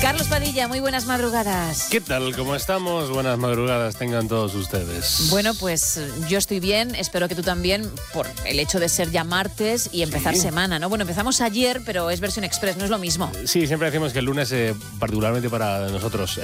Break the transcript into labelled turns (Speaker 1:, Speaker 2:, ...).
Speaker 1: Carlos Padilla, muy buenas madrugadas.
Speaker 2: ¿Qué tal? ¿Cómo estamos? Buenas madrugadas tengan todos ustedes.
Speaker 1: Bueno, pues yo estoy bien, espero que tú también, por el hecho de ser ya martes y empezar semana, ¿no? Bueno, empezamos ayer, pero es versión express, no es lo mismo.
Speaker 2: Sí, siempre decimos que el lunes, particularmente para nosotros,